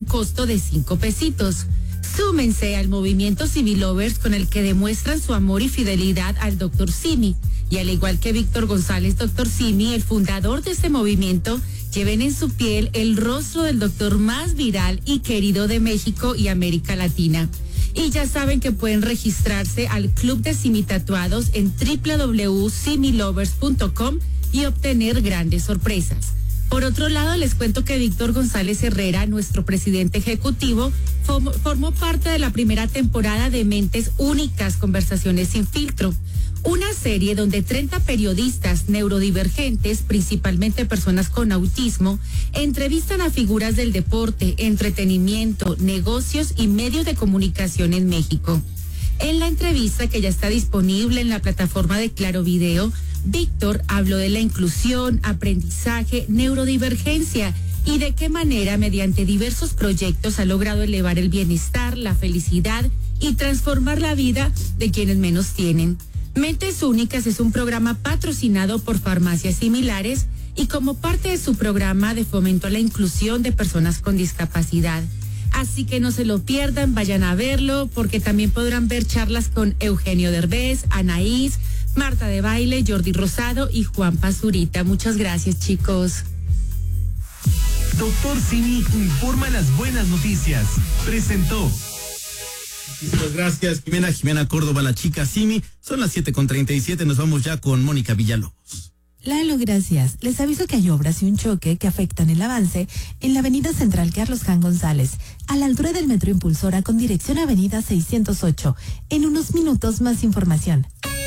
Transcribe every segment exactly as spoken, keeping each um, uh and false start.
costo de cinco pesitos. Súmense al movimiento Civil Lovers con el que demuestran su amor y fidelidad al doctor Simi. Y al igual que Víctor González, doctor Simi, el fundador de este movimiento, lleven en su piel el rostro del doctor más viral y querido de México y América Latina. Y ya saben que pueden registrarse al Club de Simi Tatuados en doble u doble u doble u punto simi lovers punto com y obtener grandes sorpresas. Por otro lado, les cuento que Víctor González Herrera, nuestro presidente ejecutivo, formó, formó parte de la primera temporada de Mentes Únicas, Conversaciones sin Filtro, una serie donde treinta periodistas neurodivergentes, principalmente personas con autismo, entrevistan a figuras del deporte, entretenimiento, negocios y medios de comunicación en México. En la entrevista, que ya está disponible en la plataforma de Claro Video, Víctor habló de la inclusión, aprendizaje, neurodivergencia y de qué manera mediante diversos proyectos ha logrado elevar el bienestar, la felicidad y transformar la vida de quienes menos tienen. Mentes Únicas es un programa patrocinado por Farmacias Similares y como parte de su programa de fomento a la inclusión de personas con discapacidad. Así que no se lo pierdan, vayan a verlo, porque también podrán ver charlas con Eugenio Derbez, Anaís, Marta de Baile, Jordi Rosado y Juan Pazurita. Muchas gracias, chicos. Doctor Simi informa las buenas noticias. Presentó. Muchas gracias, Jimena, Jimena Córdoba, la chica Simi. Son las siete con treinta y siete, nos vamos ya con Mónica Villalobos. Lalo, gracias. Les aviso que hay obras y un choque que afectan el avance en la avenida Central Carlos Jan González, a la altura del Metro Impulsora con dirección a avenida seiscientos ocho. En unos minutos más información.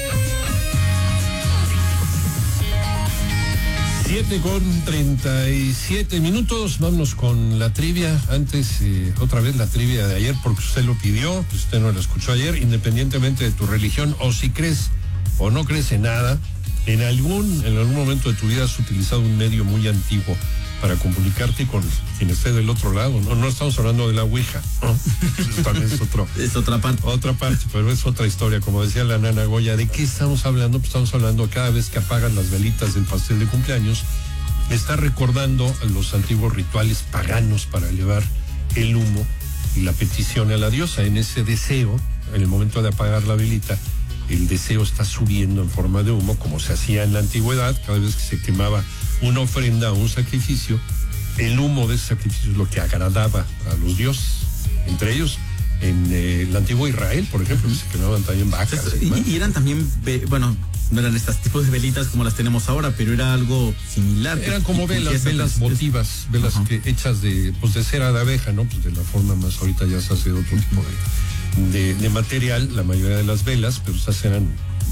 siete con treinta y siete minutos, vámonos con la trivia. Antes, eh, otra vez la trivia de ayer, porque usted lo pidió, pues usted no la escuchó ayer, independientemente de tu religión, o si crees o no crees en nada, en algún, en algún momento de tu vida has utilizado un medio muy antiguo para comunicarte con quien esté del otro lado. No, no estamos hablando de la Ouija, ¿no? Eso también es otro. Es otra parte. Otra parte, pero es otra historia. Como decía la nana Goya, ¿de qué estamos hablando? Pues estamos hablando cada vez que apagan las velitas del pastel de cumpleaños, está recordando los antiguos rituales paganos para elevar el humo y la petición a la diosa. En ese deseo, en el momento de apagar la velita, el deseo está subiendo en forma de humo, como se hacía en la antigüedad. Cada vez que se quemaba una ofrenda o un sacrificio, el humo de ese sacrificio es lo que agradaba a los dioses. Entre ellos, en eh, el antiguo Israel, por ejemplo, uh-huh. se quemaban también vacas. Y, y eran también, bueno, no eran estos tipos de velitas como las tenemos ahora, pero era algo similar. Eran como velas, velas votivas, velas uh-huh. que, hechas de, pues de cera de abeja, ¿no? Pues de la forma más, ahorita ya se hace de otro tipo de, de, de material, la mayoría de las velas, pero esas eran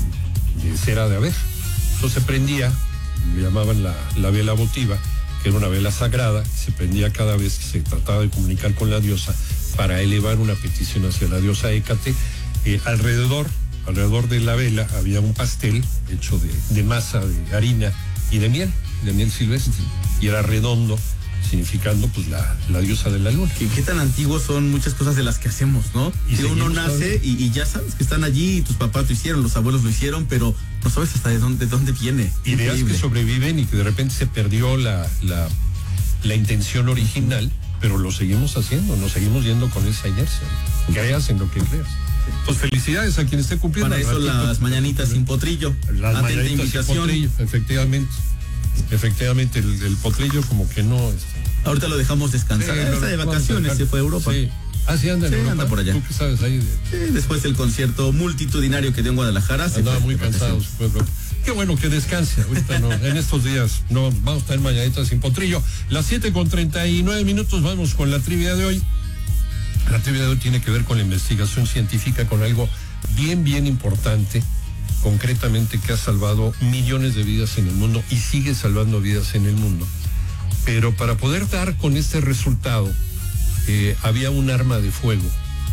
de cera de abeja. Entonces se prendía, le llamaban la, la vela votiva, que era una vela sagrada, que se prendía cada vez que se trataba de comunicar con la diosa para elevar una petición hacia la diosa Hécate. Eh, alrededor, alrededor de la vela había un pastel hecho de, de masa, de harina y de miel, de miel silvestre, y era redondo, significando pues la, la diosa de la luna. ¿Qué, qué tan antiguos son muchas cosas de las que hacemos, ¿no? Y si uno nace y, y ya sabes que están allí, y tus papás lo hicieron, los abuelos lo hicieron, pero no sabes hasta de dónde, de dónde viene. Ideas Increíble. Que sobreviven y que de repente se perdió la, la, la intención original, pero lo seguimos haciendo, nos seguimos yendo con esa inercia. Creas en lo que creas. Pues felicidades a quien esté cumpliendo. Para eso ratito, las mañanitas sin potrillo. Las Atenta mañanitas invitación. Sin potrillo, efectivamente. Efectivamente, el, el potrillo como que no... Este... Ahorita lo dejamos descansar. Sí, está de vacaciones, se fue a Europa. Sí. Ah, sí, anda en sí, Europa. anda por allá. ¿Tú qué sabes ahí? De... Sí, después del concierto multitudinario que dio en Guadalajara. Andaba muy cansado. Qué bueno que descanse. Ahorita no, en estos días no vamos a tener mañanitas sin potrillo. Las siete con treinta y nueve minutos, vamos con la trivia de hoy. La trivia de hoy tiene que ver con la investigación científica, con algo bien, bien importante, concretamente que ha salvado millones de vidas en el mundo y sigue salvando vidas en el mundo. Pero para poder dar con este resultado, eh, había un arma de fuego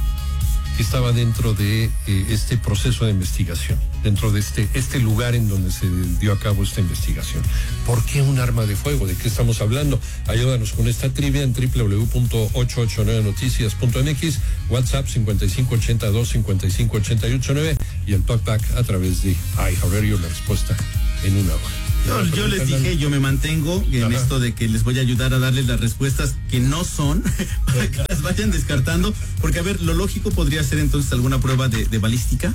que estaba dentro de eh, este proceso de investigación, dentro de este, este lugar en donde se dio a cabo esta investigación. ¿Por qué un arma de fuego? ¿De qué estamos hablando? Ayúdanos con esta trivia en doble u doble u doble u punto ocho ocho nueve noticias punto m x, WhatsApp cincuenta y cinco ochenta y dos cincuenta y cinco ochenta y ocho nueve y el talkback a través de iHeartRadio, la respuesta en una hora. Yo, yo les dije, yo me mantengo en Ajá. esto de que les voy a ayudar a darles las respuestas que no son, para que las vayan descartando, porque a ver, lo lógico podría ser entonces alguna prueba de, de balística.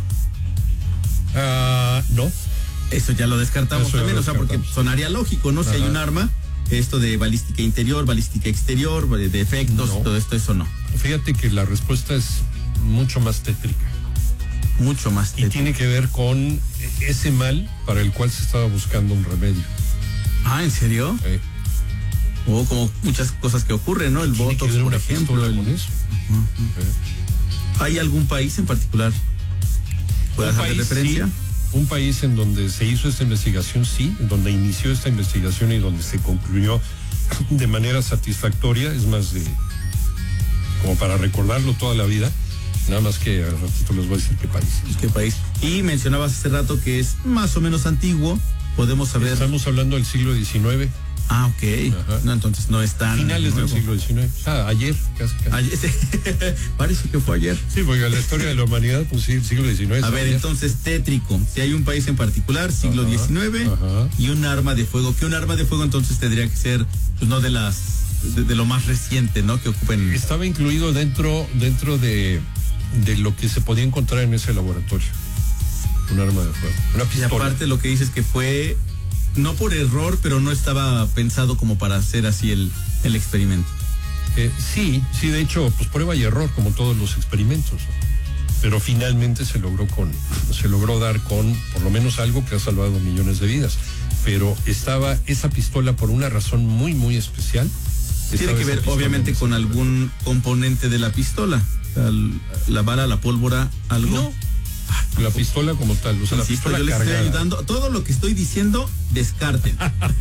Uh, no. Eso ya lo descartamos Eso también, lo descartamos. O sea, porque sonaría lógico, ¿no? Ajá. Si hay un arma, esto de balística interior, balística exterior, de efectos, no. todo esto, eso no. Fíjate que la respuesta es mucho más tétrica. Mucho más tétrica. Y tiene que ver con ese mal para el cual se estaba buscando un remedio. Ah, ¿en serio? Sí. O como muchas cosas que ocurren, ¿no? El botox, por ejemplo. El... Con eso. Uh-huh. Sí. ¿Hay algún país en particular? ¿Puedes hacer referencia? Sí. Un país en donde se hizo esta investigación, sí, en donde inició esta investigación y donde se concluyó de manera satisfactoria, es más de como para recordarlo toda la vida. Nada más que al ratito les voy a decir qué país. ¿Qué país? Y mencionabas hace rato que es más o menos antiguo. Podemos saber. Estamos hablando del siglo diecinueve. Ah, ok. Ajá. No, entonces no es tan. Finales nuevo. Del siglo diecinueve. Ah, ayer, casi. casi. Ayer, sí. Parece que fue ayer. Sí, porque la historia de la humanidad, pues sí, el siglo diecinueve. A ver, ayer. Entonces, tétrico. Si hay un país en particular, siglo diecinueve, y un arma de fuego. ¿Qué un arma de fuego entonces tendría que ser, pues no de las, de, de lo más reciente, ¿no? Que ocupen. Estaba incluido dentro, dentro de. de lo que se podía encontrar en ese laboratorio. Un arma de fuego. Una pistola. Y aparte lo que dices que fue, no por error, pero no estaba pensado como para hacer así el, el experimento. Eh, sí, sí, de hecho, pues prueba y error, como todos los experimentos. Pero finalmente se logró con, se logró dar con, por lo menos algo que ha salvado millones de vidas. Pero estaba esa pistola por una razón muy, muy especial. Tiene que ver, obviamente, con algún componente de la pistola. La, la bala, la pólvora, algo. No, la pistola como tal, o sea, la Insisto, pistola yo les cargada. estoy ayudando. Todo lo que estoy diciendo, descarten.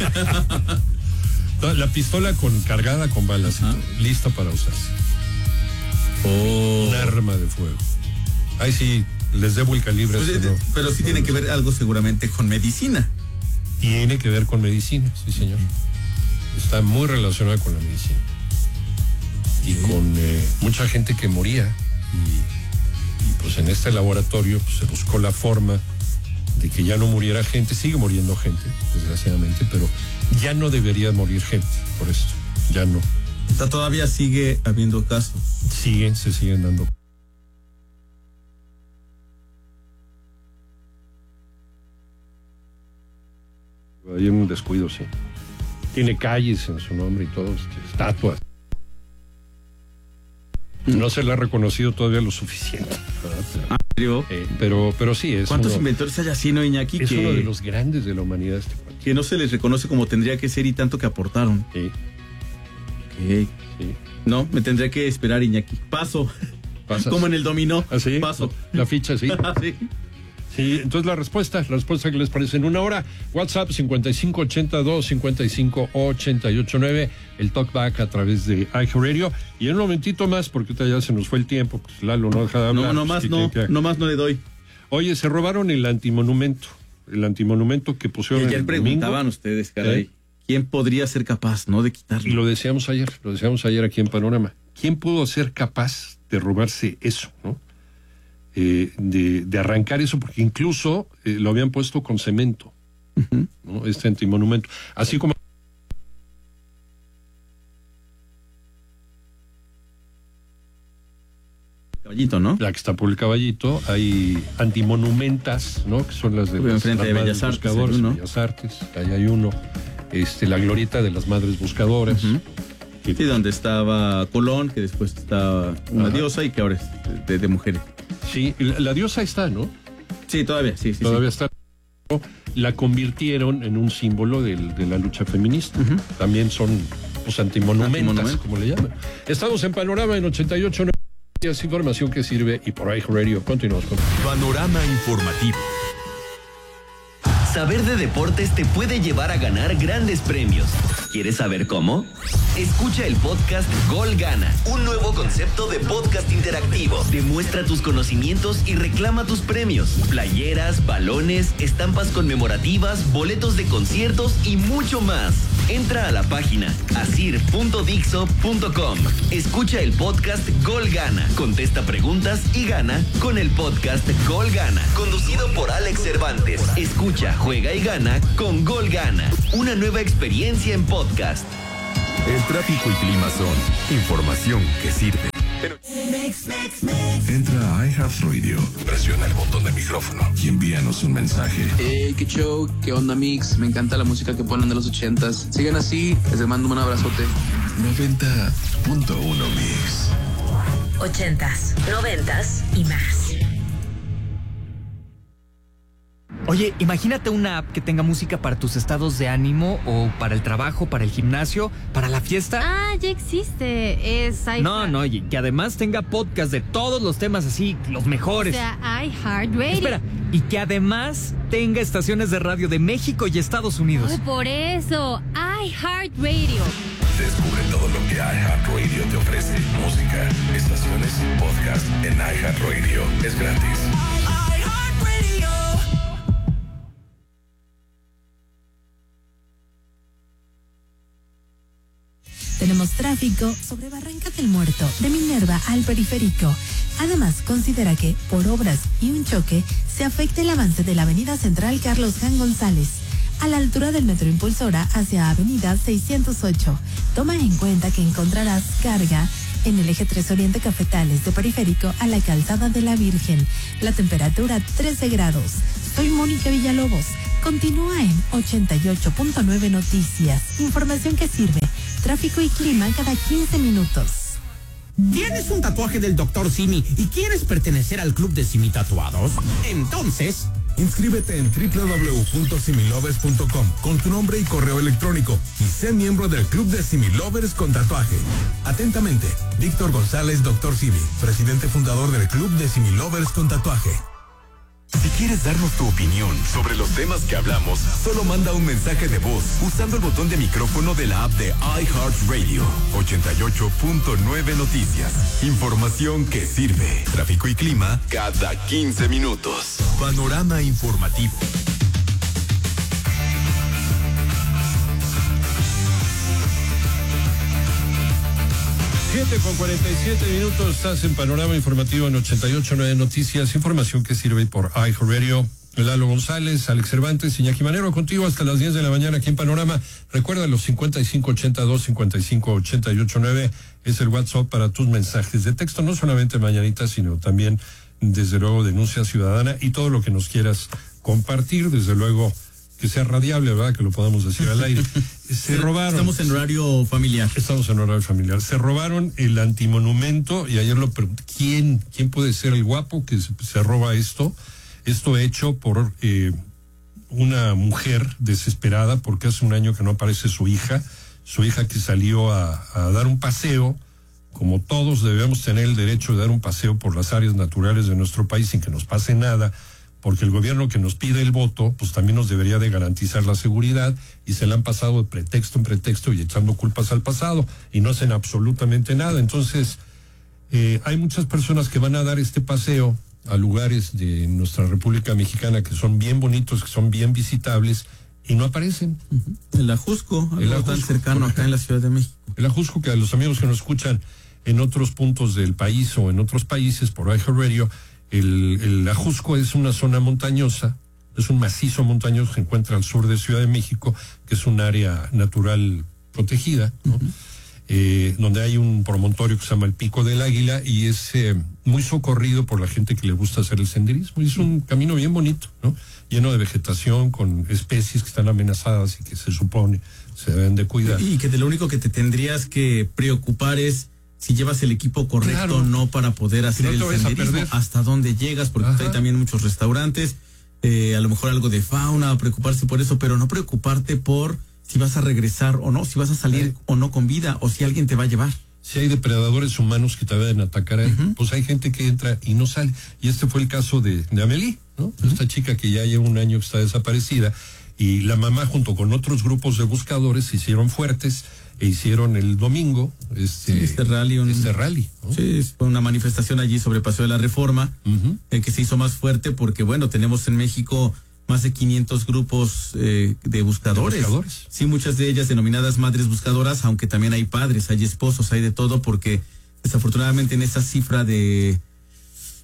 La pistola con cargada con balas, ¿ah? Lista para usarse. Oh. Un arma de fuego. Ahí sí, les debo el calibre. Pues, este, no, no, pero sí no, tiene no, que ver algo seguramente con medicina. Tiene que ver con medicina, sí señor. Está muy relacionada con la medicina. Y con eh, mucha gente que moría y, y pues en este laboratorio pues, se buscó la forma de que ya no muriera gente. Sigue muriendo gente, desgraciadamente, pero ya no debería morir gente por esto, ya no. O sea, todavía sigue habiendo casos. Siguen, se siguen dando. Hay un descuido, sí. Tiene calles en su nombre y todo, estatuas. No se le ha reconocido todavía lo suficiente. Ah, ¿serio? Eh, pero, pero sí es. ¿Cuántos uno, inventores hay así, no, Iñaki? Es que, uno de los grandes de la humanidad este país. Que no se les reconoce como tendría que ser y tanto que aportaron. Sí. Okay. Sí. No, me tendría que esperar, Iñaki. Paso. ¿Pasas? Como en el dominó. ¿Ah, sí? Paso. La ficha, sí. Sí. Sí, entonces la respuesta, la respuesta que les parece en una hora, WhatsApp cincuenta y cinco ochenta y dos cincuenta y cinco ochenta y ocho nueve, el talkback a través de iHeartRadio, y en un momentito más, porque ya se nos fue el tiempo, pues Lalo no deja de hablar. No, no más no, que... no más no le doy. Oye, se robaron el antimonumento, el antimonumento que pusieron ayer el preguntaban domingo. Ustedes, caray, ¿Eh? ¿quién podría ser capaz, no, de quitarlo? Y lo decíamos ayer, lo decíamos ayer aquí en Panorama. ¿Quién pudo ser capaz de robarse eso, no? Eh, de, de arrancar eso, porque incluso eh, lo habían puesto con cemento, uh-huh. ¿no? Este antimonumento, así como Caballito, ¿no? la que está por el Caballito, hay antimonumentas, ¿no? Que son las de las, enfrente las de madres Bellas Artes, buscadoras, uno. Bellas Artes, ahí hay uno, este, la glorieta de las madres buscadoras. Uh-huh. Que, sí, donde estaba Colón, que después estaba una Ajá. diosa y que ahora es de, de mujeres. Sí, la, la diosa está, ¿no? Sí, todavía, sí, sí. Todavía sí. está. La convirtieron en un símbolo de, de la lucha feminista. Uh-huh. También son pues, antimonumentas, Antimonumento. Como le llaman. Estamos en Panorama en ochenta y ocho nueve. Información que sirve y por iHeartRadio. Continuamos con Panorama Informativo. Saber de deportes te puede llevar a ganar grandes premios. ¿Quieres saber cómo? Escucha el podcast Gol Gana, un nuevo concepto de podcast interactivo. Demuestra tus conocimientos y reclama tus premios. Playeras, balones, estampas conmemorativas, boletos de conciertos y mucho más. Entra a la página asir punto dixo punto com. Escucha el podcast Gol Gana. Contesta preguntas y gana con el podcast Gol Gana. Conducido por Alex Cervantes. Escucha, juega y gana con Gol Gana, una nueva experiencia en podcast. El tráfico y clima son información que sirve. Entra a iHeartRadio, presiona el botón de micrófono y envíanos un mensaje. Hey, qué show, qué onda mix, me encanta la música que ponen de los ochentas. Sigan así, les mando un abrazote. noventa punto uno Mix. Ochentas, noventas y más. Oye, imagínate una app que tenga música para tus estados de ánimo o para el trabajo, para el gimnasio, para la fiesta. Ah, ya existe. Es iHeart. No, no, y que además tenga podcast de todos los temas así, los mejores. O sea, iHeartRadio. Espera, y que además tenga estaciones de radio de México y Estados Unidos. Oh, por eso, iHeartRadio. Descubre todo lo que iHeartRadio te ofrece. Música, estaciones, podcast en iHeartRadio. Es gratis. Tenemos tráfico sobre Barranca del Muerto, de Minerva al Periférico. Además, considera que, por obras y un choque, se afecta el avance de la Avenida Central Carlos Jan González, a la altura del Metro Impulsora hacia Avenida seiscientos ocho. Toma en cuenta que encontrarás carga en el eje tres Oriente Cafetales de Periférico a la Calzada de la Virgen. La temperatura trece grados. Soy Mónica Villalobos. Continúa en ochenta y ocho punto nueve Noticias. Información que sirve. Tráfico y clima cada quince minutos. ¿Tienes un tatuaje del doctor Simi y quieres pertenecer al club de Simi Tatuados? Entonces, inscríbete en doble u doble u doble u punto similovers punto com con tu nombre y correo electrónico y sé miembro del club de Similovers con tatuaje. Atentamente, Víctor González, doctor Simi, presidente fundador del club de Similovers con tatuaje. Si quieres darnos tu opinión sobre los temas que hablamos, solo manda un mensaje de voz usando el botón de micrófono de la app de iHeartRadio. ochenta y ocho punto nueve Noticias. Información que sirve. Tráfico y clima cada quince minutos. Panorama informativo. siete con cuarenta y siete minutos, estás en Panorama Informativo en ochenta y ocho punto nueve Noticias, información que sirve por iHeartRadio. Lalo González, Alex Cervantes, Iñaki Manero, contigo hasta las diez de la mañana aquí en Panorama. Recuerda, los cincuenta y cinco ochenta y dos, cincuenta y cinco ochenta y ocho nueve es el WhatsApp para tus mensajes de texto, no solamente mañanitas, sino también, desde luego, denuncia ciudadana y todo lo que nos quieras compartir, desde luego, que sea radiable, ¿verdad? Que lo podamos decir al aire. Se robaron. Estamos en horario familiar. Estamos en horario familiar. Se robaron el antimonumento y ayer lo pregunté, ¿quién, quién puede ser el guapo que se, se roba esto? Esto hecho por eh, una mujer desesperada porque hace un año que no aparece su hija, su hija que salió a, a dar un paseo. Como todos debemos tener el derecho de dar un paseo por las áreas naturales de nuestro país sin que nos pase nada, porque el gobierno que nos pide el voto, pues también nos debería de garantizar la seguridad, y se le han pasado de pretexto en pretexto y echando culpas al pasado, y no hacen absolutamente nada. Entonces, eh, hay muchas personas que van a dar este paseo a lugares de nuestra República Mexicana que son bien bonitos, que son bien visitables, y no aparecen. Uh-huh. El Ajusco, algo el Ajusco, tan cercano acá en la Ciudad de México. El Ajusco, que a los amigos que nos escuchan en otros puntos del país o en otros países por iHeartRadio, El, el Ajusco es una zona montañosa, es un macizo montañoso que se encuentra al sur de Ciudad de México, que es un área natural protegida, ¿no? Uh-huh. eh, donde hay un promontorio que se llama el Pico del Águila y es eh, muy socorrido por la gente que le gusta hacer el senderismo. Y es un camino bien bonito, ¿no? Lleno de vegetación, con especies que están amenazadas y que se supone se deben de cuidar. Y que de lo único que te tendrías que preocupar es si llevas el equipo correcto o no para poder hacer no el senderismo, hasta dónde llegas, porque hay también muchos restaurantes, eh, a lo mejor algo de fauna, preocuparse por eso, pero no preocuparte por si vas a regresar o no, si vas a salir eh. o no con vida, o si alguien te va a llevar. Si hay depredadores humanos que te vayan a atacar ahí, uh-huh. pues hay gente que entra y no sale. Y este fue el caso de, de Amelie, ¿no? Uh-huh. Esta chica que ya lleva un año que está desaparecida, y la mamá junto con otros grupos de buscadores se hicieron fuertes e hicieron el domingo este, sí, este rally. Un, este rally, ¿no? Sí, fue una manifestación allí sobre Paseo de la Reforma, uh-huh. eh, que se hizo más fuerte porque, bueno, tenemos en México más de quinientos grupos eh, de buscadores. ¿De buscadores? Sí, muchas de ellas denominadas madres buscadoras, aunque también hay padres, hay esposos, hay de todo, porque desafortunadamente en esa cifra de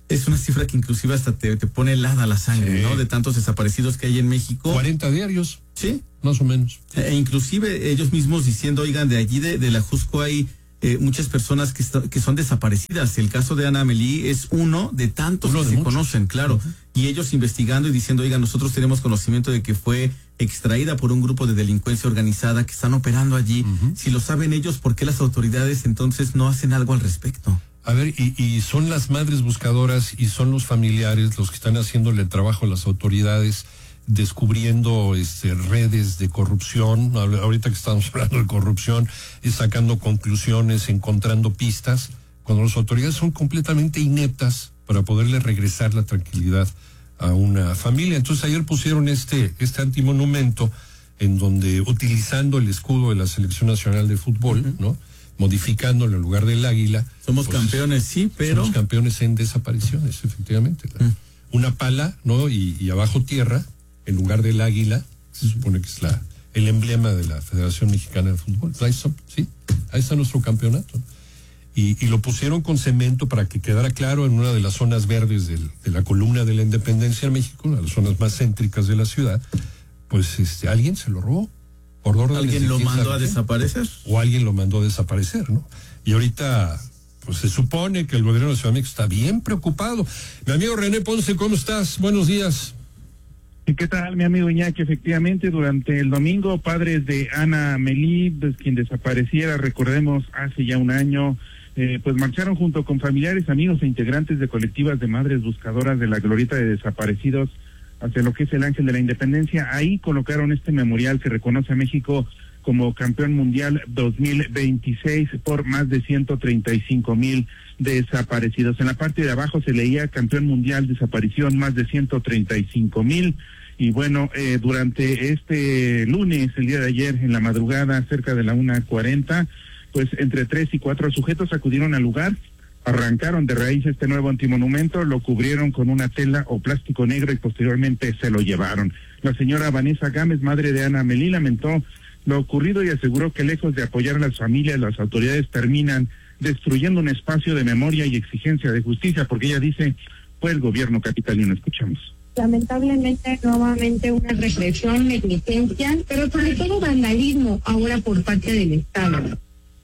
Es una cifra que inclusive hasta te, te pone helada la sangre, sí. ¿no? De tantos desaparecidos que hay en México. cuarenta diarios. Sí. Más o menos. E inclusive ellos mismos diciendo, oigan, de allí de, de la Jusco hay eh, muchas personas que, está, que son desaparecidas. El caso de Ana Amelí es uno de tantos uno que de se muchos. conocen, claro. Uh-huh. Y ellos investigando y diciendo, oigan, nosotros tenemos conocimiento de que fue extraída por un grupo de delincuencia organizada que están operando allí. Uh-huh. Si lo saben ellos, ¿por qué las autoridades entonces no hacen algo al respecto? A ver, y, y son las madres buscadoras y son los familiares los que están haciéndole el trabajo a las autoridades, descubriendo este, redes de corrupción. Ahorita que estamos hablando de corrupción, es sacando conclusiones, encontrando pistas, cuando las autoridades son completamente ineptas para poderle regresar la tranquilidad a una familia. Entonces ayer pusieron este, este antimonumento en donde, utilizando el escudo de la Selección Nacional de Fútbol, uh-huh. ¿no? Modificándolo en lugar del águila. Somos pues, campeones, sí, pero... Somos campeones en desapariciones, efectivamente. Uh-huh. Una pala, ¿no? Y, y abajo tierra, en lugar del águila, se supone que es la el emblema de la Federación Mexicana de Fútbol. Ahí está, sí, ahí está nuestro campeonato. Y, y lo pusieron con cemento para que quedara claro en una de las zonas verdes del, de la columna de la Independencia en México, una de las zonas más céntricas de la ciudad. Pues este, alguien se lo robó. Por ¿Alguien lo mandó a desaparecer? O alguien lo mandó a desaparecer, ¿no? Y ahorita, pues se supone que el gobierno de Ciudad de México está bien preocupado. Mi amigo René Ponce, ¿cómo estás? Buenos días. ¿Qué tal, mi amigo Iñaki? Efectivamente, durante el domingo, padres de Ana Amelí, pues, quien desapareciera, recordemos, hace ya un año, eh, pues marcharon junto con familiares, amigos e integrantes de colectivas de madres buscadoras de la glorieta de desaparecidos hacia lo que es el Ángel de la Independencia. Ahí colocaron este memorial que reconoce a México como campeón mundial dos mil veintiséis por más de ciento treinta y cinco mil desaparecidos. En la parte de abajo se leía campeón mundial desaparición más de ciento treinta y cinco mil. Y bueno, eh, durante este lunes, el día de ayer, en la madrugada, cerca de la una cuarenta, pues entre tres y cuatro sujetos acudieron al lugar, arrancaron de raíz este nuevo antimonumento, lo cubrieron con una tela o plástico negro y posteriormente se lo llevaron. La señora Vanessa Gámez, madre de Ana Amelí, lamentó lo ocurrido y aseguró que lejos de apoyar a las familias, las autoridades terminan destruyendo un espacio de memoria y exigencia de justicia, porque ella dice, fue el gobierno capitalino. Escuchamos. Lamentablemente, nuevamente una represión, negligencia, pero sobre todo vandalismo ahora por parte del Estado.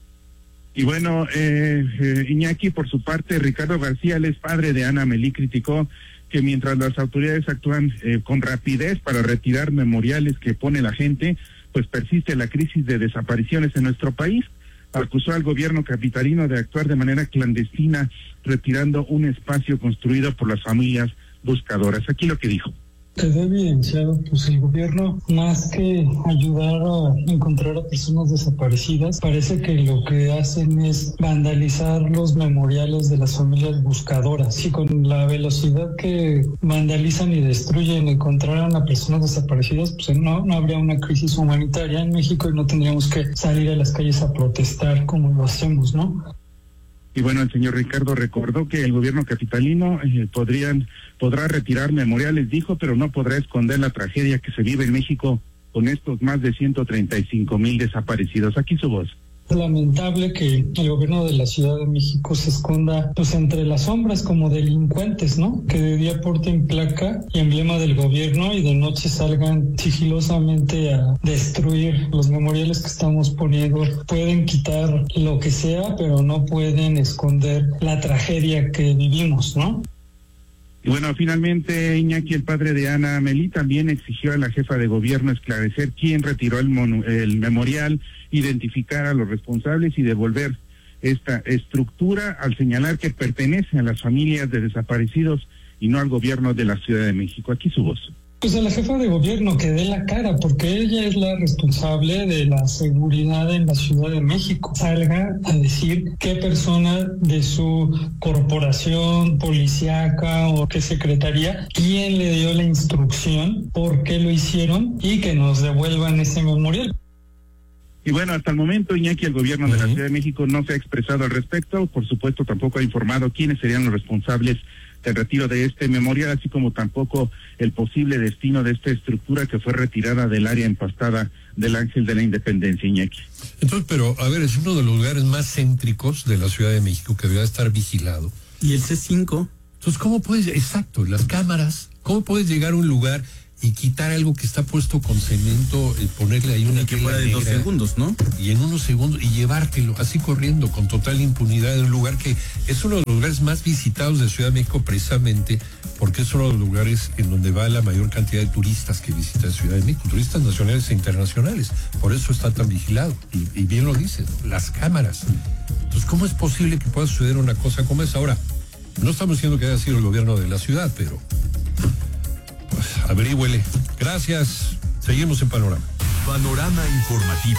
Y bueno, eh, eh, Iñaki, por su parte, Ricardo García, el padre de Ana Amelí, criticó que mientras las autoridades actúan eh, con rapidez para retirar memoriales que pone la gente, pues persiste la crisis de desapariciones en nuestro país. Acusó al gobierno capitalino de actuar de manera clandestina, retirando un espacio construido por las familias buscadoras. Aquí lo que dijo. Quedó evidenciado, pues el gobierno, más que ayudar a encontrar a personas desaparecidas, parece que lo que hacen es vandalizar los memoriales de las familias buscadoras. Y con la velocidad que vandalizan y destruyen encontraran a personas desaparecidas, pues no, no habría una crisis humanitaria en México y no tendríamos que salir a las calles a protestar como lo hacemos, ¿no? Y bueno, el señor Ricardo recordó que el gobierno capitalino eh, podrían podrá retirar memoriales, dijo, pero no podrá esconder la tragedia que se vive en México con estos más de ciento treinta y cinco mil desaparecidos. Aquí su voz. Es lamentable que el gobierno de la Ciudad de México se esconda pues entre las sombras como delincuentes, ¿no? Que de día porten placa y emblema del gobierno y de noche salgan sigilosamente a destruir los memoriales que estamos poniendo. Pueden quitar lo que sea, pero no pueden esconder la tragedia que vivimos, ¿no? Y bueno, finalmente, Iñaki, el padre de Ana Amelí, también exigió a la jefa de gobierno esclarecer quién retiró el, monu- el memorial, identificar a los responsables y devolver esta estructura, al señalar que pertenece a las familias de desaparecidos y no al gobierno de la Ciudad de México. Aquí su voz. Pues a la jefa de gobierno que dé la cara, porque ella es la responsable de la seguridad en la Ciudad de México. Salga a decir qué persona de su corporación policíaca o qué secretaría, quién le dio la instrucción, por qué lo hicieron y que nos devuelvan ese memorial. Y bueno, hasta el momento, Iñaki, el gobierno uh-huh. de la Ciudad de México no se ha expresado al respecto. Por supuesto, tampoco ha informado quiénes serían los responsables del retiro de este memorial, así como tampoco el posible destino de esta estructura que fue retirada del área empastada del Ángel de la Independencia, Iñaki. Entonces, pero, a ver, es uno de los lugares más céntricos de la Ciudad de México que debería estar vigilado. ¿Y el C cinco? Entonces, ¿cómo puedes, exacto, las cámaras, cómo puedes llegar a un lugar y quitar algo que está puesto con cemento, y ponerle ahí una y que fuera de dos segundos, ¿no? Y en unos segundos, y llevártelo así corriendo con total impunidad en un lugar que es uno de los lugares más visitados de Ciudad de México, precisamente porque es uno de los lugares en donde va la mayor cantidad de turistas que visitan Ciudad de México, turistas nacionales e internacionales. Por eso está tan vigilado. Y, y bien lo dices, ¿no? Las cámaras. Entonces, ¿cómo es posible que pueda suceder una cosa como esa? Ahora, no estamos diciendo que haya sido el gobierno de la ciudad, pero pues averígüele. Gracias. Seguimos en Panorama. Panorama informativo.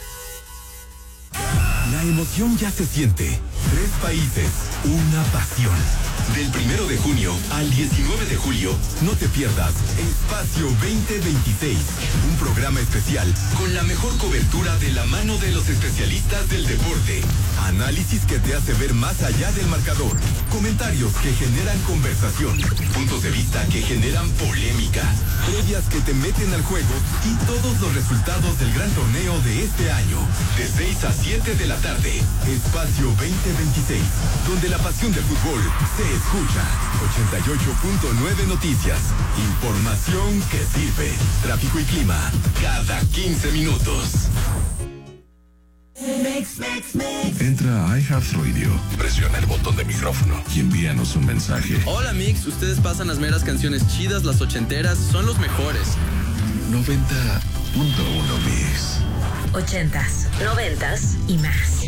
La emoción ya se siente. Tres países, una pasión. Del primero de junio al diecinueve de julio, no te pierdas Espacio veinte veintiséis, un programa especial con la mejor cobertura de la mano de los especialistas del deporte. Análisis que te hace ver más allá del marcador, comentarios que generan conversación, puntos de vista que generan polémica, previas que te meten al juego y todos los resultados del gran torneo de este año. De seis a siete de la tarde, Espacio veinte veintiséis, donde la pasión del fútbol se escucha. ochenta y ocho punto nueve Noticias. Información que sirve. Tráfico y clima cada quince minutos. Entra a iHeartRadio, presiona el botón de micrófono y envíanos un mensaje. Hola Mix, ustedes pasan las meras canciones chidas, las ochenteras, son los mejores. noventa punto uno Mix. Ochentas, noventas y más.